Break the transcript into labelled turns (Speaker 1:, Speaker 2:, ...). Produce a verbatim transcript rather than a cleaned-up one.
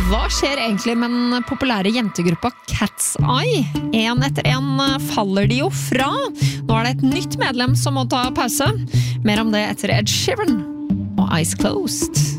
Speaker 1: Hva skjer egentlig med den populære jentegruppa Cat's Eye? En etter en faller de jo fra. Nå er det et nytt medlem som må ta pause. Mer om det etter Ed Sheeran og Eyes Closed.